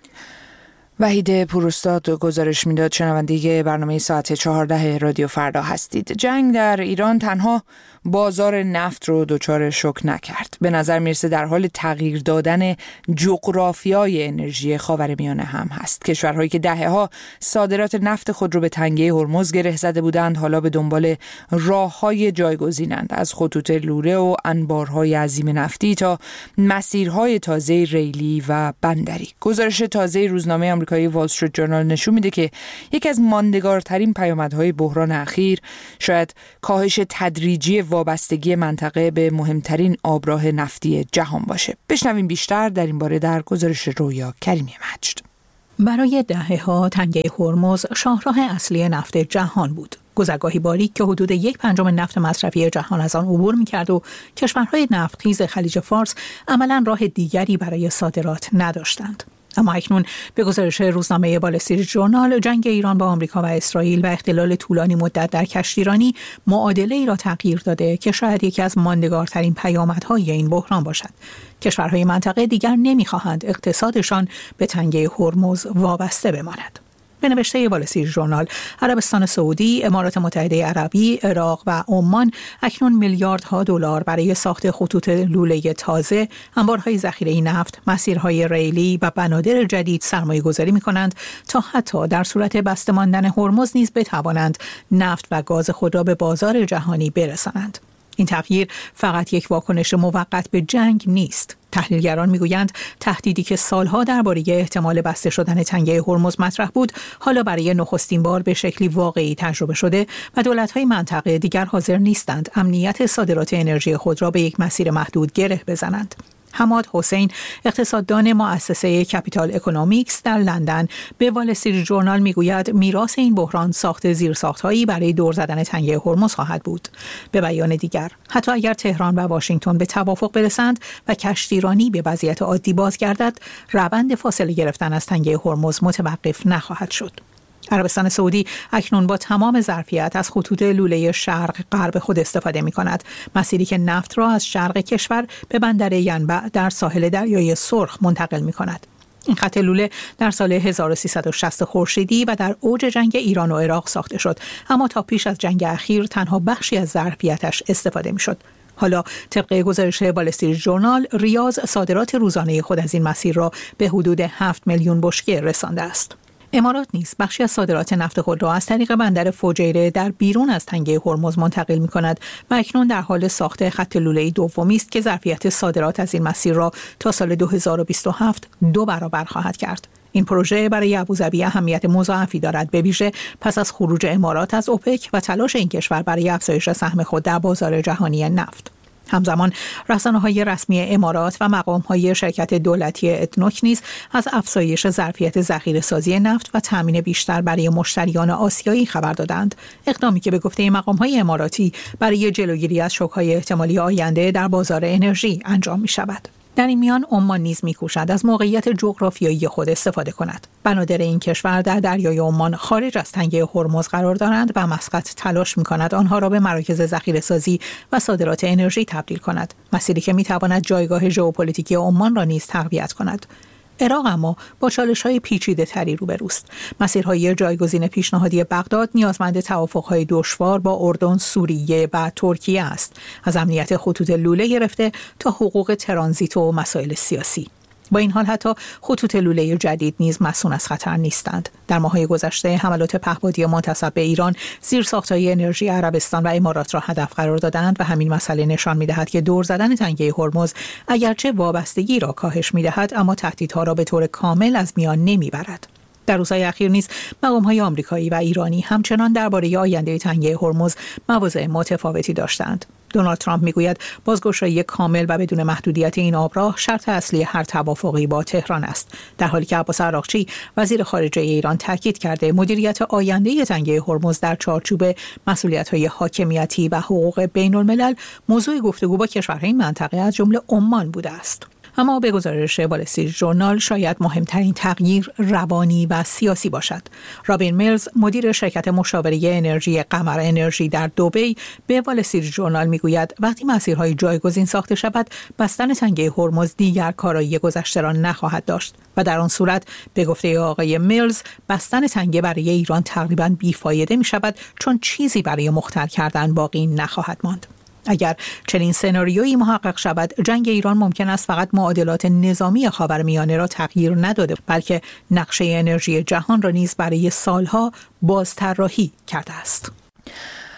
وحید پوراستاد گزارش میداد. شنونده برنامه ساعت 14 رادیو فردا هستید. جنگ در ایران تنها بازار نفت رو دچار شوک نکرد. به نظر میرسه در حال تغییر دادن جغرافیای انرژی خاورمیانه هم هست. کشورهایی که دهه‌ها صادرات نفت خود رو به تنگه هرمز گره زده بودند حالا به دنبال راه‌های جایگزینند، از خطوط لوله و انبارهای عظیم نفتی تا مسیرهای تازه ریلی و بندری. گزارش تازه روزنامه آمریکایی وال استریت جورنال نشون میده که یکی از ماندگارترین پیامدهای بحران اخیر شاید کاهش تدریجی وابستگی منطقه به مهمترین آبراه نفتی جهان باشه. بشنویم بیشتر در این باره در گزارش رویا کریمی مجد. برای دهه‌ها تنگه هرمز شاهراه اصلی نفت جهان بود. گذرگاهی باریک که حدود 1/5 نفت مصرفی جهان از آن عبور می‌کرد و کشورهای نفتخیز خلیج فارس عملاً راه دیگری برای صادرات نداشتند. اما اکنون به گزارش روزنامه وال استریت ژورنال، جنگ ایران با آمریکا و اسرائیل و اختلال طولانی مدت در کشتیرانی معادله ای را تغییر داده که شاید یکی از ماندگارترین پیامدهای این بحران باشد. کشورهای منطقه دیگر نمی‌خواهند اقتصادشان به تنگه هرمز وابسته بماند. به نوشته وال استریت ژورنال، عربستان سعودی، امارات متحده عربی، عراق و عمان اکنون میلیاردها دلار برای ساخت خطوط لوله تازه، انبارهای ذخیره نفت، مسیرهای ریلی و بنادر جدید سرمایه‌گذاری می‌کنند تا حتی در صورت بسته ماندن هرمز نیز بتوانند نفت و گاز خود را به بازار جهانی برسانند. این تغییر فقط یک واکنش موقت به جنگ نیست. تحلیلگران میگویند تهدیدی که سالها درباره احتمال بسته شدن تنگه هرمز مطرح بود، حالا برای نخستین بار به شکلی واقعی تجربه شده و دولت‌های منطقه دیگر حاضر نیستند امنیت صادرات انرژی خود را به یک مسیر محدود گره بزنند. حماد حسین، اقتصاددان مؤسسه کپیتال اکونومیکس در لندن، به وال استریت ژورنال میگوید میراث این بحران ساخت زیرساخت‌هایی برای دور زدن تنگه هرمز خواهد بود. به بیان دیگر، حتی اگر تهران و واشنگتن به توافق برسند و کشتیرانی به وضعیت عادی بازگردد، روند فاصله گرفتن از تنگه هرمز متوقف نخواهد شد. عربستان سعودی اکنون با تمام ظرفیت از خطوط لوله شرق غرب خود استفاده می کند، مسیری که نفت را از شرق کشور به بندر ینبع در ساحل دریای سرخ منتقل می کند. این خط لوله در سال 1360 خورشیدی و در اوج جنگ ایران و عراق ساخته شد، اما تا پیش از جنگ اخیر تنها بخشی از ظرفیتش استفاده می شد. حالا طبق گزارش وال استریت ژورنال، ریاض صادرات روزانه خود از این مسیر را به حدود 7 میلیون بشکه رسانده است. امارات نیز بخشی از صادرات نفت خود را از طریق بندر فجیره در بیرون از تنگه هرمز منتقل می کند و اکنون در حال ساخت خط لوله‌ای دومی است که ظرفیت صادرات از این مسیر را تا سال 2027 2 برابر خواهد کرد. این پروژه برای ابوظبی اهمیت مضاعفی دارد، به ویژه پس از خروج امارات از اوپک و تلاش این کشور برای افزایش سهم خود در بازار جهانی نفت. همزمان رسانه‌های رسمی امارات و مقام‌های شرکت دولتی ادنوک نیز از افزایش ظرفیت ذخیره‌سازی نفت و تامین بیشتر برای مشتریان آسیایی خبر دادند، اقدامی که به گفته مقام‌های اماراتی برای جلوگیری از شوک‌های احتمالی آینده در بازار انرژی انجام می‌شود. در این میان عمان نیز می‌کوشد از موقعیت جغرافیایی خود استفاده کند. بنادر این کشور در دریای عمان خارج از تنگه هرمز قرار دارند و مسقط تلاش می‌کند آنها را به مراکز ذخیره‌سازی و صادرات انرژی تبدیل کند، مسیری که می‌تواند جایگاه ژئوپلیتیکی عمان را نیز تقویت کند. عراق اما با چالش‌های پیچیده‌تری روبروست. مسیرهای جایگزین پیشنهادی بغداد نیازمند توافق‌های دشوار با اردن، سوریه و ترکیه است، از امنیت خطوط لوله گرفته تا حقوق ترانزیت و مسائل سیاسی. با این حال حتی خطوط لوله جدید نیز مصون از خطر نیستند. در ماه‌های گذشته حملات پهپادی منتسب به ایران زیرساخت‌های انرژی عربستان و امارات را هدف قرار دادند و همین مسئله نشان می‌دهد که دور زدن تنگه هرمز اگرچه وابستگی را کاهش می‌دهد، اما تهدیدها را به طور کامل از میان نمی‌برد. در روزهای اخیر نیز مقام‌های آمریکایی و ایرانی همچنان درباره آینده تنگه هرمز مواضع متفاوتی داشتند. دونالد ترامپ میگوید بازگشایی کامل و بدون محدودیت این آبراه شرط اصلی هر توافقی با تهران است، در حالی که عباس عراقچی وزیر خارجه ایران تاکید کرده مدیریت آینده تنگه هرمز در چارچوب مسئولیت‌های حاکمیتی و حقوق بین‌الملل موضوع گفتگو با کشورهای منطقه از جمله عمان بوده است. اما به گزارش وال استریت ژورنال شاید مهمترین تغییر روانی و سیاسی باشد. رابین میلز، مدیر شرکت مشاوره انرژی قمر انرژی در دبی، به وال استریت ژورنال میگوید وقتی مسیرهای جایگزین ساخته شود، بستن تنگه هرمز دیگر کارایی گذشته را نخواهد داشت و در آن صورت به گفته آقای میلز بستن تنگه برای ایران تقریباً بیفایده می شود، چون چیزی برای مختل کردن باقی نخواهد ماند. اگر چنین سناریویی محقق شود، جنگ ایران ممکن است فقط معادلات نظامی خاورمیانه را تغییر نداده، بلکه نقشه انرژی جهان را نیز برای سالها بازطراحی کرده است.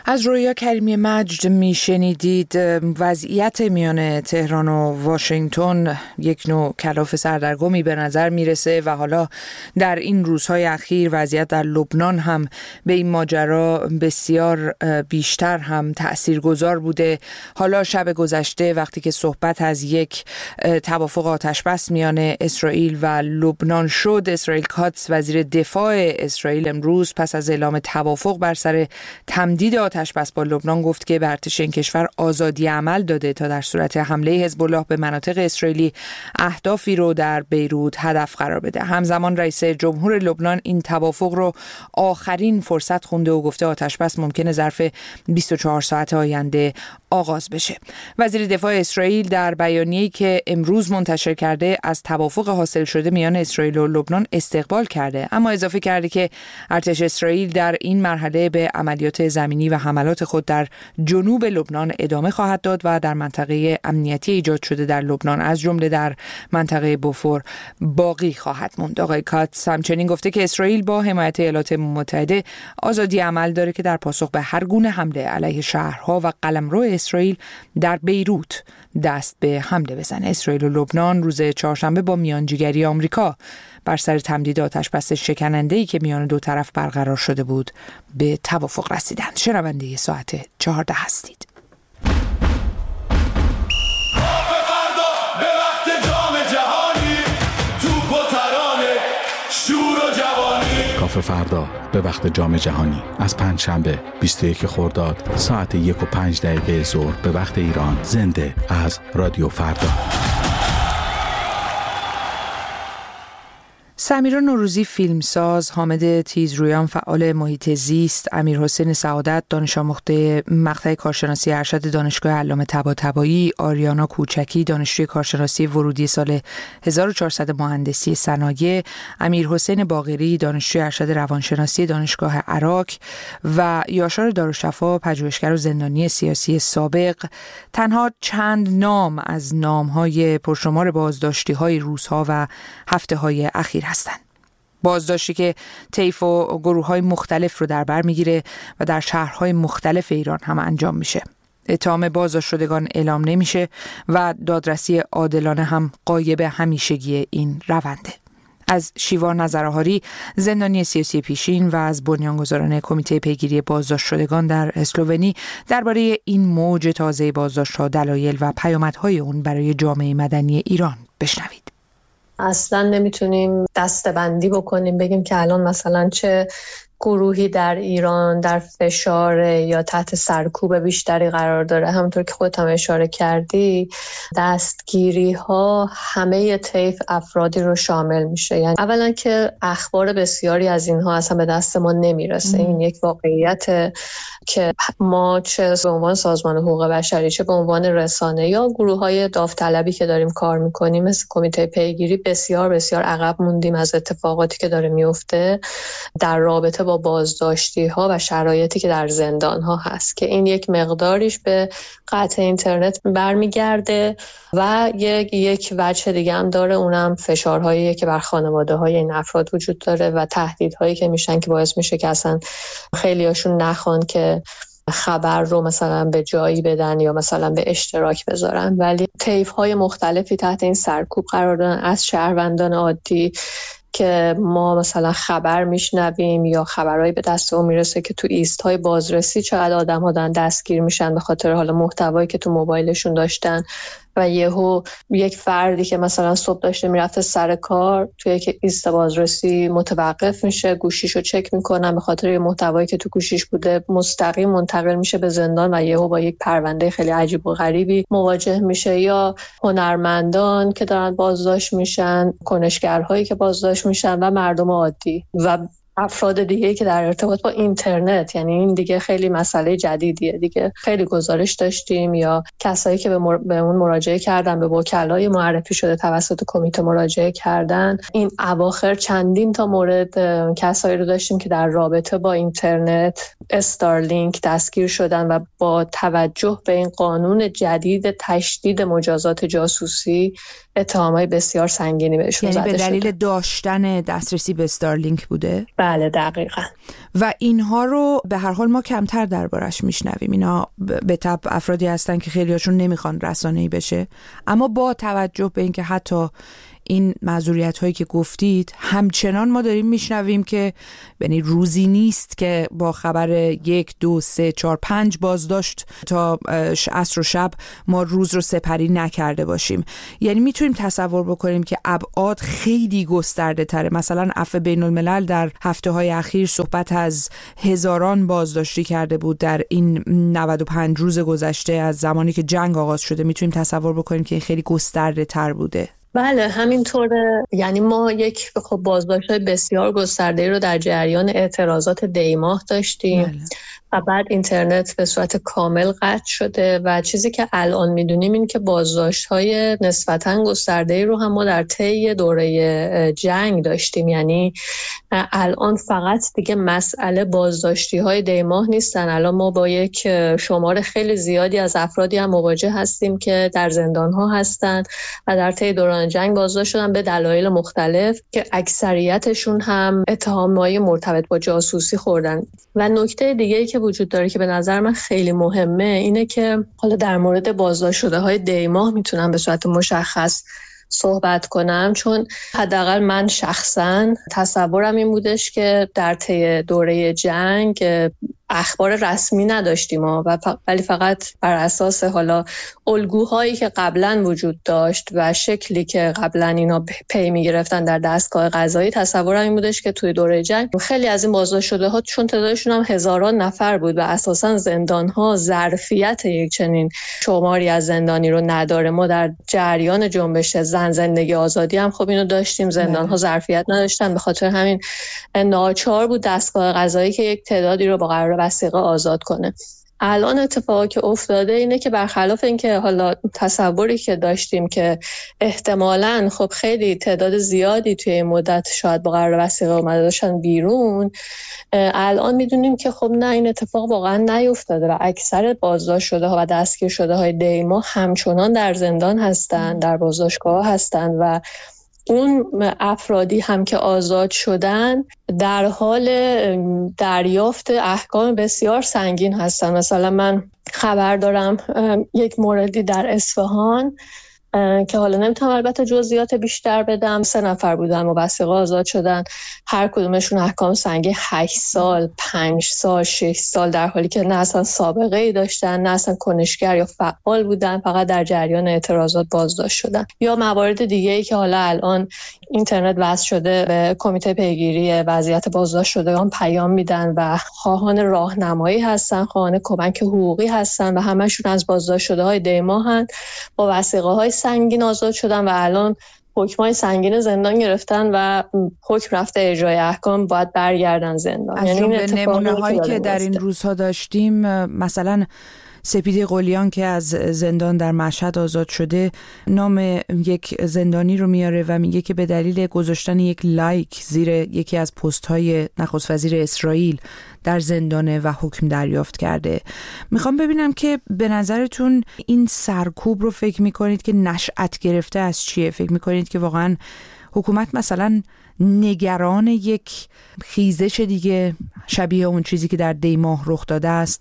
از رویا کریمی مجد میشنیدید. وضعیت میان تهران و واشنگتن یک نوع کلاف سردرگمی به نظر میرسه و حالا در این روزهای اخیر وضعیت در لبنان هم به این ماجرا بسیار بیشتر هم تاثیرگذار بوده. حالا شب گذشته وقتی که صحبت از یک توافق آتشبس میان اسرائیل و لبنان شد، اسرائیل کاتس وزیر دفاع اسرائیل امروز پس از اعلام توافق بر سر تمدید آتشبس با لبنان گفت که به ارتش این کشور آزادی عمل داده تا در صورت حمله حزب الله به مناطق اسرائیلی اهدافی رو در بیروت هدف قرار بده. همزمان رئیس جمهور لبنان این توافق رو آخرین فرصت خونده و گفته آتشبس ممکنه ظرف 24 ساعت آینده آغاز بشه. وزیر دفاع اسرائیل در بیانیه‌ای که امروز منتشر کرده از توافق حاصل شده میان اسرائیل و لبنان استقبال کرده، اما اضافه کرده که ارتش اسرائیل در این مرحله به عملیات زمینی و حملات خود در جنوب لبنان ادامه خواهد داد و در منطقه امنیتی ایجاد شده در لبنان از جمله در منطقه بوفور باقی خواهد ماند. آقای کاتس همچنین گفته که اسرائیل با حمایت ایالات متحده آزادی عمل داره که در پاسخ به هر گونه حمله علیه شهرها و قلمرو اسرائیل در بیروت دست به حمله بزنه. اسرائیل و لبنان روز چهارشنبه با میانجیگری آمریکا بر سر تمدید آتشبس شکننده‌ای که میان دو طرف برقرار شده بود به توافق رسیدند. شنونده ساعت 14 هستید. کافه فردا به وقت جام جهانی از پنجشنبه 21 خرداد ساعت 1:05 ظهر به وقت ایران، زنده از رادیو فردا. سمیرا نوروزی فیلمساز، حامد تیزرویان فعال محیط زیست، امیرحسین سعادت دانش آموخته مقطع کارشناسی ارشد دانشگاه علامه طباطبایی، آریانا کوچکی دانشجوی کارشناسی ورودی سال 1400 مهندسی صنایع، امیرحسین باقری دانشجوی ارشد روانشناسی دانشگاه عراق و یاشار دارالشفا پژوهشگر و زندانی سیاسی سابق تنها چند نام از نام‌های پرشمار بازداشتی‌های روزها و هفته‌های اخیر هستند. بازداشتی که طیف و گروه‌های مختلف رو در بر میگیره و در شهرهای مختلف ایران هم انجام میشه. اتهام بازداشت شدگان اعلام نمیشه و دادرسی عادلانه هم غایب همیشگی این رونده. از شیوان نظرهاری زندانی سیاسی پیشین و از بنیانگذاران کمیته پیگیری بازداشت شدگان در اسلوونی درباره این موج تازه بازداشت‌ها، دلایل و پیامدهای اون برای جامعه مدنی ایران بشنوید. اصلا نمیتونیم دسته‌بندی بکنیم بگیم که الان مثلا چه گروهی در ایران در فشار یا تحت سرکوب بیشتری قرار داره. همونطور که خودت هم اشاره کردی دستگیری ها همه طیف افرادی رو شامل میشه. یعنی اولا که اخبار بسیاری از اینها اصلا به دست ما نمیرسه. این یک واقعیت که ما چه به عنوان سازمان حقوق بشری چه به عنوان رسانه یا گروه‌های داوطلبی که داریم کار میکنیم مثل کمیته پیگیری بسیار بسیار عقب موندیم از اتفاقاتی که داره میفته در رابطه با بازداشتی ها و شرایطی که در زندان ها هست که این یک مقداریش به قطع اینترنت برمیگرده و یک وجه دیگه هم داره، اونم فشارهایی که بر خانواده های این افراد وجود داره و تهدیدهایی که میشن که باعث میشه که اصلا خیلی هاشون نخوان که خبر رو مثلا به جایی بدن یا مثلا به اشتراک بذارن، ولی طیف‌های مختلفی تحت این سرکوب قرار دارن، از شهروندان عادی که ما مثلا خبر میشنویم یا خبرهایی به دستمون میرسه که تو ایست‌های بازرسی چقدر آدم‌ها دارن دستگیر میشن به خاطر حالا محتوایی که تو موبایلشون داشتن و یهو یک فردی که مثلا صبح داشته میرفته سر کار توی یک ایست بازرسی متوقف میشه، گوشیشو چک میکنن، به خاطر یه محتوایی که تو گوشیش بوده مستقیم منتقل میشه به زندان و یهو با یک پرونده خیلی عجیب و غریبی مواجه میشه. یا هنرمندان که دارن بازداشت میشن، کنشگرهایی که بازداشت میشن و مردم عادی و افراد دیگه که در ارتباط با اینترنت. یعنی این دیگه خیلی مسئله جدیدیه دیگه. خیلی گزارش داشتیم یا کسایی که به اون مراجعه کردن، به وکلای معرفی شده توسط کمیته مراجعه کردن. این اواخر چندین تا مورد کسایی رو داشتیم که در رابطه با اینترنت استارلینک دستگیر شدن و با توجه به این قانون جدید تشدید مجازات جاسوسی اتهامای بسیار سنگینی بهشون زده شده. یعنی به دلیل داشتن دسترسی به استارلینک بوده؟ بله دقیقاً. و اینها رو به هر حال ما کمتر دربارش میشنویم. اینا به طب افرادی هستن که خیلیاشون نمیخوان رسانه‌ای بشه، اما با توجه به اینکه حتی این معذوریت هایی که گفتید همچنان ما داریم میشنویم که یعنی روزی نیست که با خبر 1 2 3 4 5 بازداشت تا عصر و شب ما روز رو سپری نکرده باشیم. یعنی میتونیم تصور بکنیم که ابعاد خیلی گسترده تره. مثلا عفو بین الملل در هفته های اخیر صحبت از هزاران بازداشتی کرده بود در این 95 روز گذشته از زمانی که جنگ آغاز شده. میتونیم تصور بکنیم که خیلی گسترده تر بوده. بله همینطوره. یعنی ما یک بازداشت‌های بسیار گسترده‌ای رو در جریان اعتراضات دی‌ماه داشتیم و بعد اینترنت به صورت کامل قطع شده و چیزی که الان میدونیم این که بازداشت‌های نسبتاً گسترده‌ای رو هم ما در طی دوره جنگ داشتیم. یعنی الان فقط دیگه مسئله بازداشتی‌های دی‌ماه نیستن. الان ما با یک شمار خیلی زیادی از افرادی هم مواجه هستیم که در زندان‌ها هستن و در طی دوران جنگ بازداشت شدن به دلایل مختلف که اکثریتشون هم اتهام‌های مرتبط با جاسوسی خوردن. و نکته دیگه‌ای که وجود داره که به نظر من خیلی مهمه اینه که حالا در مورد بازداشت شده‌های دی‌ماه میتونم به صورت مشخص صحبت کنم، چون حداقل من شخصا تصورم این بودش که در طی دوره جنگ اخبار رسمی نداشتیم ولی فقط بر اساس حالا الگوهایی که قبلا وجود داشت و شکلی که قبلا اینا پی میگرفتن در دستگاه قضایی تصورم این بودش که توی دوره جنگ خیلی از این بازداشت شده ها چون تعدادشون هم هزاران نفر بود و اساسا زندان ها ظرفیت یک چنین شماری از زندانی رو نداره. ما در جریان جنبش زن زندگی آزادی هم خب اینو داشتیم، زندان ها ظرفیت نداشتن، به خاطر همین ناچار بود دستگاه قضایی که یک تعدادی رو با قرار وثیقه آزاد کنه. الان اتفاقی که افتاده اینه که برخلاف اینکه حالا تصوری که داشتیم که احتمالاً خب خیلی تعداد زیادی توی این مدت شاید با قرار وثیقه اومده داشتن بیرون، الان میدونیم که خب نه، این اتفاق واقعا نیفتاده و اکثر بازداشت شده ها و دستگیر شده های دی‌ماه همچنان در زندان هستن، در بازداشتگاه هستن و اون افرادی هم که آزاد شدن در حال دریافت احکام بسیار سنگین هستن. مثلا من خبر دارم یک موردی در اصفهان که حالا نمیتونم البته جزئیات بیشتر بدم، 3 نفر بودن و وثیقه آزاد شدن، هر کدومشون احکام سنگین 8 سال 5 سال 6 سال، در حالی که نه اصلا سابقه ای داشتن نه اصلا کنشگر یا فعال بودن، فقط در جریان اعتراضات بازداشت شدن. یا موارد دیگه ای که حالا الان اینترنت وصل شده به کمیته پیگیری وضعیت بازداشت شدگان پیام میدن و خواهان راهنمایی هستن، خواهان کمک حقوقی هستن و همشون از بازداشت شده های دی‌ماهن، با وثیقه های سنگین آزاد شدن و الان حکمای سنگین زندان گرفتن و حکم رفته اجرای احکام باید برگردن زندان. از جمله نمونه هایی که در این روزها داشتیم، مثلا سپیده قلیان که از زندان در مشهد آزاد شده نام یک زندانی رو میاره و میگه که به دلیل گذاشتن یک لایک زیر یکی از پست های نخست وزیر اسرائیل در زندانه و حکم دریافت کرده. میخوام ببینم که به نظرتون این سرکوب رو فکر میکنید که نشأت گرفته از چیه؟ فکر میکنید که واقعا حکومت مثلا نگران یک خیزش دیگه شبیه اون چیزی که در دی‌ماه رخ داده است؟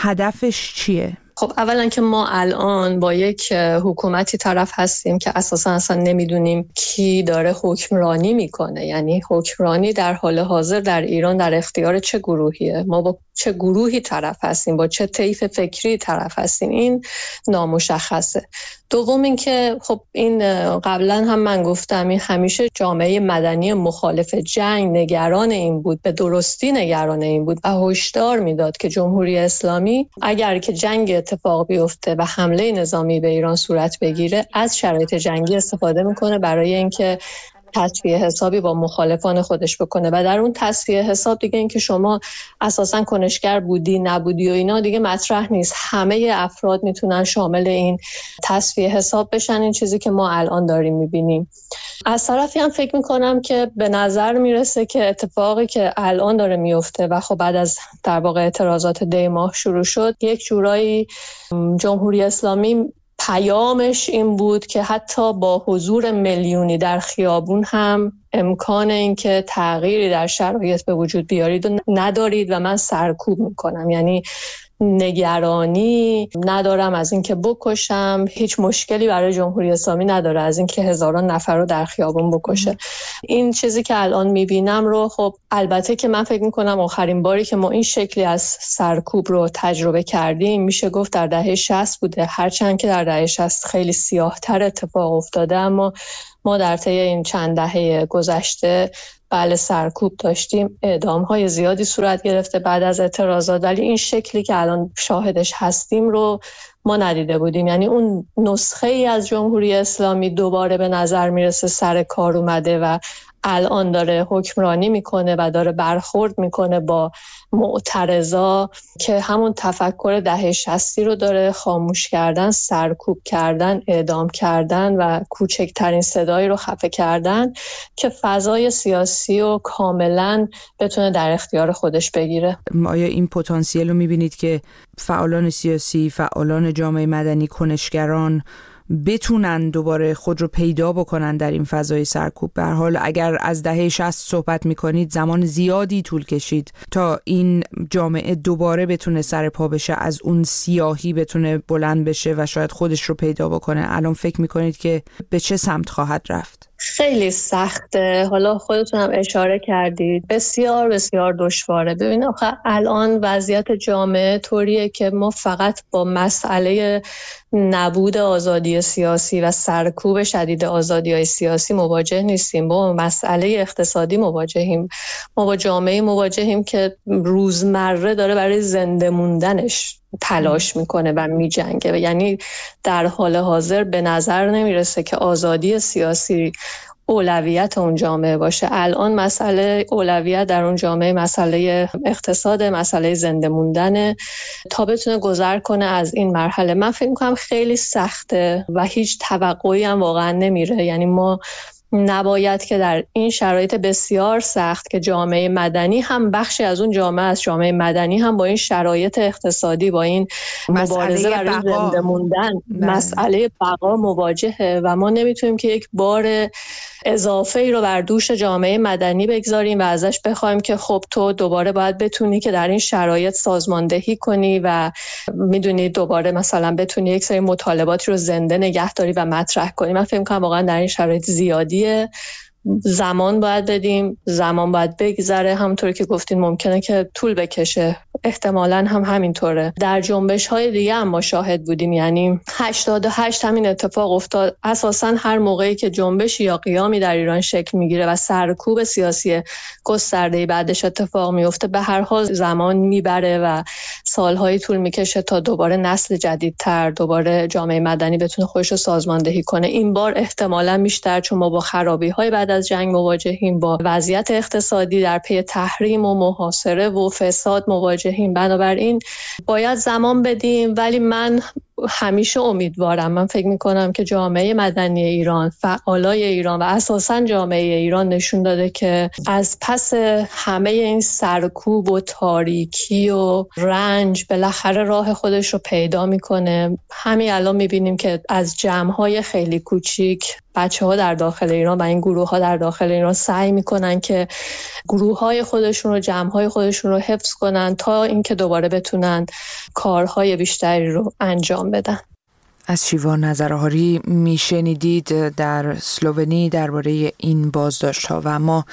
هدفش چیه؟ خب اولا که ما الان با یک حکومتی طرف هستیم که اساسا اصلا نمیدونیم کی داره حکمرانی میکنه. یعنی حکمرانی در حال حاضر در ایران در اختیار چه گروهیه؟ ما با چه گروهی طرف هستیم؟ با چه طیف فکری طرف هستیم؟ این نامشخصه. دوم این که خب این قبلا هم من گفتم، این همیشه جامعه مدنی مخالف جنگ نگران این بود، به درستی نگران این بود و هشدار میداد که جمهوری اسلامی اگر که جنگ اتفاق بیفته و حمله نظامی به ایران صورت بگیره از شرایط جنگی استفاده میکنه برای اینکه تصفیه حسابی با مخالفان خودش بکنه و در اون تصفیه حساب دیگه این که شما اساساً کنشگر بودی نبودی و اینا دیگه مطرح نیست، همه افراد میتونن شامل این تصفیه حساب بشن. این چیزی که ما الان داریم میبینیم. از طرفی هم فکر میکنم که به نظر میرسه که اتفاقی که الان داره میفته و خب بعد از در واقع اعتراضات دی‌ماه شروع شد، یک جورایی جمهوری اسلامی پیامش این بود که حتی با حضور میلیونی در خیابون هم امکان اینکه تغییری در شرایط به وجود بیارید و ندارید و من سرکوب میکنم. یعنی نگرانی ندارم از اینکه بکشم، هیچ مشکلی برای جمهوری اسلامی نداره از اینکه هزاران نفر رو در خیابون بکشه. این چیزی که الان میبینم رو خب البته که من فکر میکنم آخرین باری که ما این شکلی از سرکوب رو تجربه کردیم میشه گفت در دهه 60 بوده، هرچند که در دهه 60 خیلی سیاه‌تر اتفاق افتاده، اما ما در طی این چند دهه گذشته بله سرکوب داشتیم، اعدام‌های زیادی صورت گرفته بعد از اعتراضات، ولی این شکلی که الان شاهدش هستیم رو ما ندیده بودیم. یعنی اون نسخه ای از جمهوری اسلامی دوباره به نظر میرسه سر کار اومده و الان داره حکمرانی میکنه و داره برخورد میکنه با معترضا که همون تفکر دهه 60 رو داره، خاموش کردن، سرکوب کردن، اعدام کردن و کوچکترین صدایی رو خفه کردن که فضای سیاسی رو کاملا بتونه در اختیار خودش بگیره. آیا این پتانسیل رو میبینید که فعالان سیاسی، فعالان جامعه مدنی، کنشگران بتونن دوباره خود رو پیدا بکنن در این فضای سرکوب؟ به هر حال اگر از دهه 60 صحبت میکنید زمان زیادی طول کشید تا این جامعه دوباره بتونه سر پا بشه، از اون سیاهی بتونه بلند بشه و شاید خودش رو پیدا بکنه. الان فکر میکنید که به چه سمت خواهد رفت؟ خیلی سخته. حالا خودتون هم اشاره کردید بسیار بسیار دشواره. ببینید آخه الان وضعیت جامعه طوریه که ما فقط با مسئله نبود آزادی سیاسی و سرکوب شدید آزادی‌های سیاسی مواجه نیستیم، با مسئله اقتصادی مواجهیم. ما با جامعه مواجهیم که روزمره داره برای زنده موندنش تلاش میکنه و میجنگه. یعنی در حال حاضر به نظر نمیرسه که آزادی سیاسی اولویت اون جامعه باشه. الان مسئله اولویت در اون جامعه مسئله اقتصاد، مسئله زنده موندن تا بتونه گذر کنه از این مرحله. من فکر میکنم خیلی سخته و هیچ توقعی هم واقعا نمیره. یعنی ما نباید که در این شرایط بسیار سخت که جامعه مدنی هم بخشی از اون جامعه است، جامعه مدنی هم با این شرایط اقتصادی، با این مبارزه برای زنده موندن، مسئله بقا مواجهه و ما نمیتونیم که یک بار اضافه ای رو بر دوش جامعه مدنی بگذاریم و ازش بخوایم که خب تو دوباره باید بتونی که در این شرایط سازماندهی کنی و میدونی دوباره مثلا بتونی یک سری مطالباتی رو زنده نگه داری و مطرح کنی. من فکر می‌کنم واقعا در این شرایط زیادیه. زمان باید بدیم، زمان باید بگذره. همونطوری که گفتین ممکنه که طول بکشه، احتمالاً هم همینطوره. در جنبش‌های دیگه هم ما شاهد بودیم. یعنی 88 همین اتفاق افتاد. اساساً هر موقعی که جنبشی یا قیامی در ایران شکل میگیره و سرکوب سیاسی گسترده‌ای بعدش اتفاق میفته، به هر حال زمان میبره و سال‌های طول میکشه تا دوباره نسل جدیدتر، دوباره جامعه مدنی بتونه خودش رو سازماندهی کنه. این بار احتمالاً بیشتر، چون ما با خرابی‌های بعد از جنگ مواجهیم، با وضعیت اقتصادی در پی تحریم و محاصره و فساد مواجهیم. بنابراین باید زمان بدیم، ولی من همیشه امیدوارم. من فکر میکنم که جامعه مدنی ایران، فعالای ایران و اساساً جامعه ایران نشون داده که از پس همه این سرکوب و تاریکی و رنج بالاخره راه خودش رو پیدا میکنه. همین الان میبینیم که از جمع‌های خیلی کوچیک بچه‌ها در داخل ایران و این گروه‌ها در داخل ایران سعی میکنن که گروه‌های خودشون رو، جمع‌های خودشون رو حفظ کنن تا اینکه دوباره بتونن کارهای بیشتری رو انجام بدن. از شیوا نظرهاری میشنیدید در اسلوونی درباره این بازداشت‌ها. و اما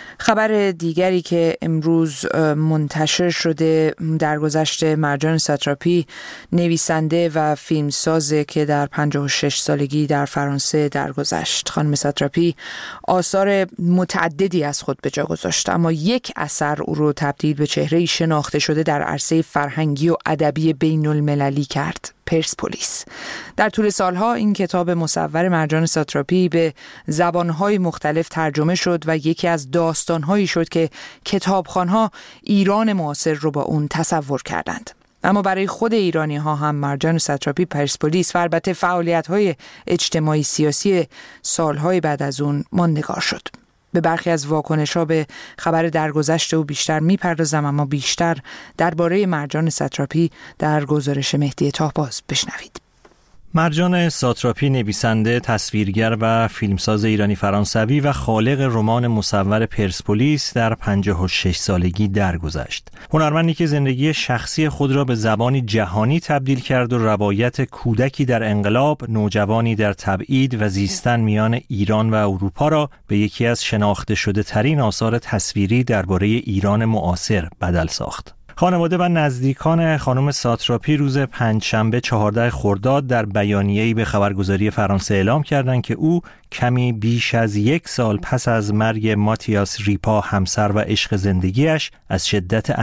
خبر دیگری که امروز منتشر شده درگذشت مرجان ساتراپی، نویسنده و فیلمسازه که در 56 سالگی در فرانسه درگذشت. خانم ساتراپی آثار متعددی از خود به جا گذاشت، اما یک اثر او رو تبدیل به چهره‌ای شناخته شده در عرصه فرهنگی و ادبی بین‌المللی کرد: پرسپولیس. در طول سالها این کتاب مصور مرجان ساتراپی به زبانهای مختلف ترجمه شد و یکی از داستانهایی شد که کتابخوان‌ها ایران معاصر رو با اون تصور کردند. اما برای خود ایرانی ها هم مرجان ساتراپی، پرسپولیس و البته فعالیت‌های اجتماعی سیاسی سالهای بعد از اون ماندگار شد. به برخی از واکنش‌ها به خبر درگذشت او بیشتر می‌پردازم، اما بیشتر درباره مرجان ساتراپی در گزارش مهدی طاهباز بشنوید. مرجان ساتراپی نویسنده، تصویرگر و فیلمساز ایرانی فرانسوی و خالق رمان مصور پرسپولیس در 56 سالگی درگذشت. هنرمندی که زندگی شخصی خود را به زبانی جهانی تبدیل کرد و روایت کودکی در انقلاب، نوجوانی در تبعید و زیستن میان ایران و اروپا را به یکی از شناخته شده ترین آثار تصویری درباره ایران معاصر بدل ساخت. خانواده و نزدیکان خانم ساتراپی روز پنجشنبه 14 خرداد در بیانیه‌ای به خبرگزاری فرانسه اعلام کردند که او کمی بیش از 1 سال پس از مرگ ماتیاس ریپا، همسر و عشق زندگیش، از شدت